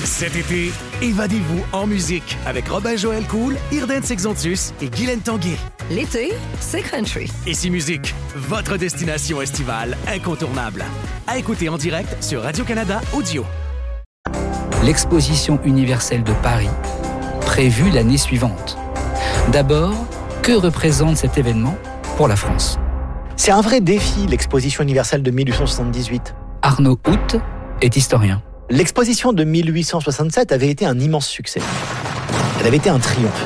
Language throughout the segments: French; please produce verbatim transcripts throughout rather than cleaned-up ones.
Cet été, évadez-vous en musique avec Robin Joël Cool, Irden Sexontus et Guylaine Tanguay. L'été, c'est country. Ici Musique, votre destination estivale incontournable. À écouter en direct sur Radio-Canada Audio. L'exposition universelle de Paris, prévue l'année suivante. D'abord, que représente cet événement pour la France ? C'est un vrai défi, l'exposition universelle de mille huit cent soixante-dix-huit. Arnaud Hout est historien. L'exposition de mille huit cent soixante-sept avait été un immense succès. Elle avait été un triomphe.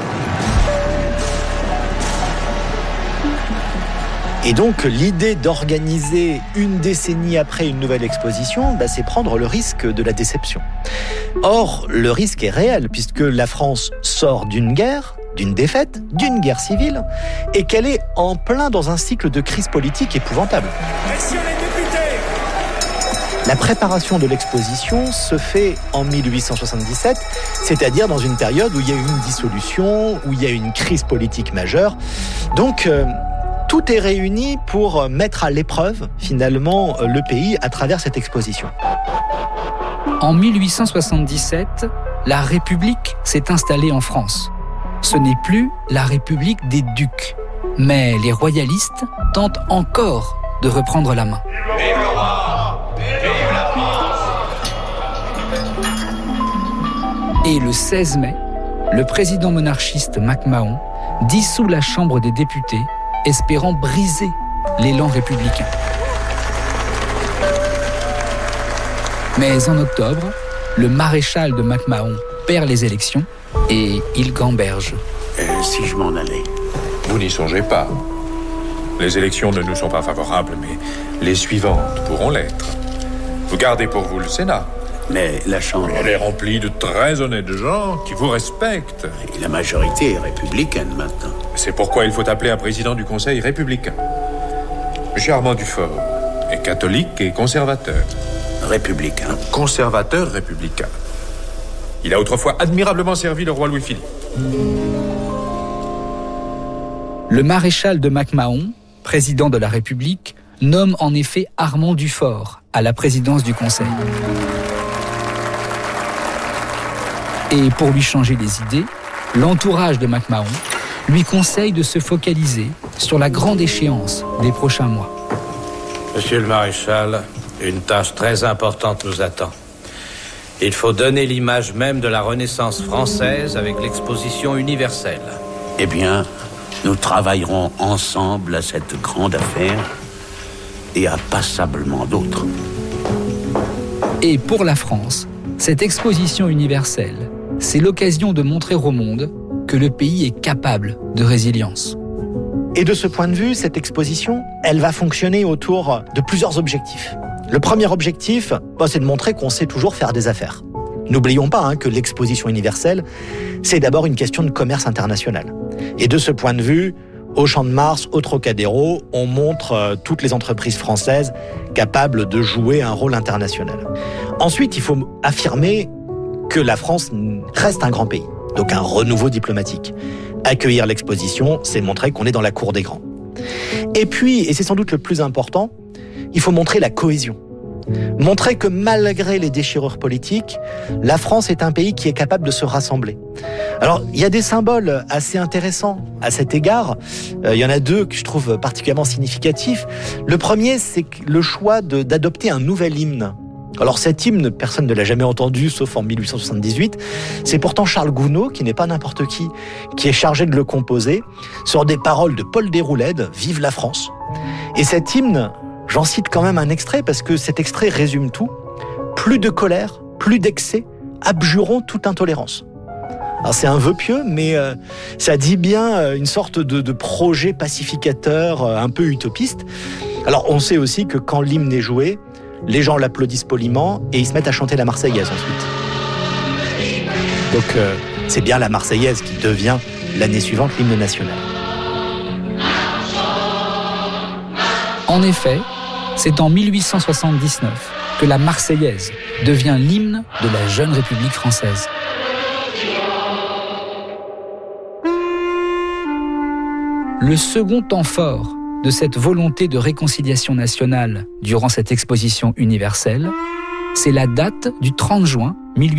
Et donc, l'idée d'organiser une décennie après une nouvelle exposition, bah, c'est prendre le risque de la déception. Or, le risque est réel, puisque la France sort d'une guerre, d'une défaite, d'une guerre civile, et qu'elle est en plein dans un cycle de crise politique épouvantable. Messieurs les députés, la préparation de l'exposition se fait en mille huit cent soixante-dix-sept, c'est-à-dire dans une période où il y a eu une dissolution, où il y a eu une crise politique majeure. Donc, euh, tout est réuni pour mettre à l'épreuve, finalement, le pays à travers cette exposition. En mille huit cent soixante-dix-sept, la République s'est installée en France. Ce n'est plus la République des ducs, mais les royalistes tentent encore de reprendre la main. vive le roi, vive la France. Et le seize mai, le président monarchiste MacMahon dissout la Chambre des députés, espérant briser l'élan républicain. Mais en octobre, le maréchal de MacMahon perd les élections et il gamberge. Et si je m'en allais ? Vous n'y songez pas. Les élections ne nous sont pas favorables, mais les suivantes pourront l'être. Vous gardez pour vous le Sénat. Mais la Chambre... Elle est remplie de très honnêtes gens qui vous respectent. Et la majorité est républicaine maintenant. C'est pourquoi il faut appeler un président du Conseil républicain. M. Armand Dufort est catholique et conservateur. Républicain. Conservateur républicain. Il a autrefois admirablement servi le roi Louis-Philippe. Le maréchal de MacMahon, président de la République, nomme en effet Armand Dufort à la présidence du Conseil. Et pour lui changer les idées, l'entourage de MacMahon lui conseille de se focaliser sur la grande échéance des prochains mois. Monsieur le maréchal, une tâche très importante nous attend. Il faut donner l'image même de la Renaissance française avec l'exposition universelle. Eh bien, nous travaillerons ensemble à cette grande affaire et à passablement d'autres. Et pour la France, cette exposition universelle, c'est l'occasion de montrer au monde que le pays est capable de résilience. Et de ce point de vue, cette exposition, elle va fonctionner autour de plusieurs objectifs. Le premier objectif, bah, c'est de montrer qu'on sait toujours faire des affaires. N'oublions pas hein, que l'exposition universelle, c'est d'abord une question de commerce international. Et de ce point de vue, au Champ de Mars, au Trocadéro, on montre euh, toutes les entreprises françaises capables de jouer un rôle international. Ensuite, il faut affirmer que la France reste un grand pays, donc un renouveau diplomatique. Accueillir l'exposition, c'est montrer qu'on est dans la cour des grands. Et puis, et c'est sans doute le plus important, il faut montrer la cohésion. Montrer que malgré les déchirures politiques, la France est un pays qui est capable de se rassembler. Alors, il y a des symboles assez intéressants à cet égard. Euh, il y en a deux que je trouve particulièrement significatifs. Le premier, c'est le choix de, d'adopter un nouvel hymne. Alors cet hymne, personne ne l'a jamais entendu, sauf en mille huit cent soixante-dix-huit. C'est pourtant Charles Gounod, qui n'est pas n'importe qui, qui est chargé de le composer, sur des paroles de Paul Déroulède, « Vive la France ». Et cet hymne, j'en cite quand même un extrait, parce que cet extrait résume tout. Plus de colère, plus d'excès, abjurons toute intolérance. Alors c'est un vœu pieux, mais euh, ça dit bien euh, une sorte de, de projet pacificateur euh, un peu utopiste. Alors on sait aussi que quand l'hymne est joué, les gens l'applaudissent poliment et ils se mettent à chanter la Marseillaise ensuite. Donc euh, c'est bien la Marseillaise qui devient l'année suivante l'hymne national. En effet, c'est en mille huit cent soixante-dix-neuf que la Marseillaise devient l'hymne de la jeune République française. Le second temps fort de cette volonté de réconciliation nationale durant cette exposition universelle, c'est la date du trente juin mille huit cent soixante-dix-neuf.